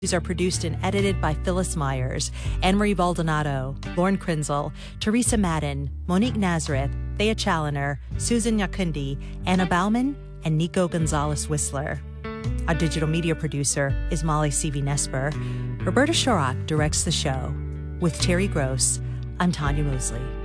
These are produced and edited by Phyllis Myers, Anne-Marie Baldonado, Lauren Krinzel, Teresa Madden, Monique Nazareth, Thea Challoner, Susan Yakundi, Anna Bauman, and Nico Gonzalez-Whistler. Our digital media producer is Molly Seavey-Nesper. Roberta Shorrock directs the show. With Terry Gross, I'm Tanya Mosley.